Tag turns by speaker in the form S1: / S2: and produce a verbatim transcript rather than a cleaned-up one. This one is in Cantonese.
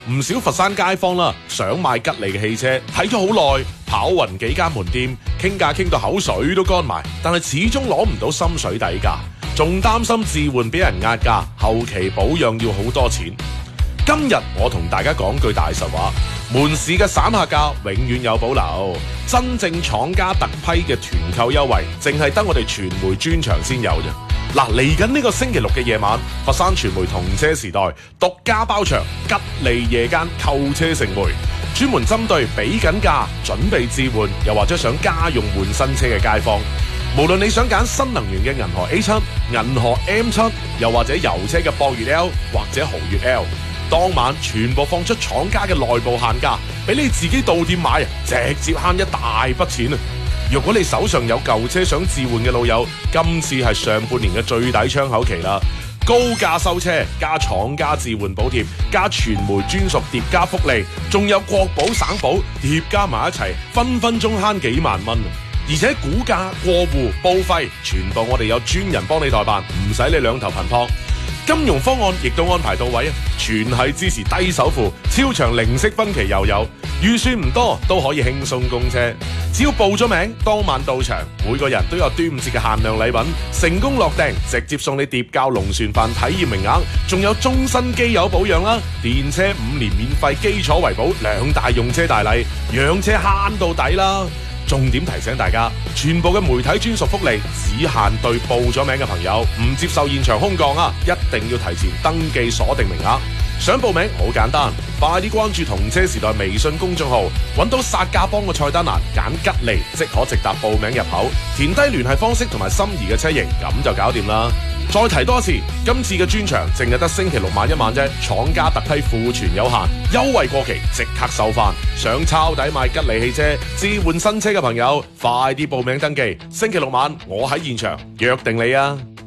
S1: 唔少佛山街坊啦，想買吉利嘅汽車，睇咗好耐，跑勻幾間門店，傾價傾到口水都乾埋，但係始終攞唔到心水底價，仲擔心置換俾人壓價，後期保養要好多錢。今日我同大家講句大實話，門市嘅散客價永遠有保留，真正廠家特批嘅團購優惠，淨係得我哋傳媒專場先有啫。嗱，嚟緊呢個星期六嘅夜晚，佛山傳媒同車時代獨家包場吉利夜間購車盛會，專門針對俾緊價、準備置換又或者想家用換新車嘅街坊。無論你想揀新能源嘅銀河 A 七、銀河 M 七，又或者油車嘅博越 L 或者豪越 L， 當晚全部放出廠家嘅內部限價，俾你自己到店買啊，直接慳一大筆錢啊！如果你手上有舊車想置換嘅老友，今次係上半年嘅最抵窗口期啦！高價收車，加廠家置換補貼，加傳媒專屬疊加福利，仲有國保省保疊加埋一齊，分分鐘慳幾萬蚊。而且估價、過戶、報廢，全部我哋有專人幫你代辦，唔使你兩頭頻撲。金融方案亦都安排到位啊！全係支持低首付，超長零息分期又有，預算唔多都可以輕鬆供車。只要報咗名，當晚到場，每個人都有端午節嘅限量禮品，成功落訂直接送你碟教龍船飯體驗名額，仲有終身機油保養啦，電車五年免費基礎維保，兩大用車大禮，養車慳到底啦！重點提醒大家，全部嘅媒體專屬福利只限對報咗名嘅朋友，唔接受現場空降啊！一定要提前登記鎖定名額。想報名好簡單，快啲關注同車時代微信公眾號，揾到殺價幫嘅菜單欄，揀吉利即可直達報名入口，填低聯繫方式同埋心儀嘅車型，咁就搞掂啦。再提多一次，今次嘅專場淨係得星期六晚一晚啫，廠家特批庫存有限，優惠過期即刻收翻。想抄底買吉利汽車、置換新車嘅朋友，快啲報名登記。星期六晚我喺現場約定你啊！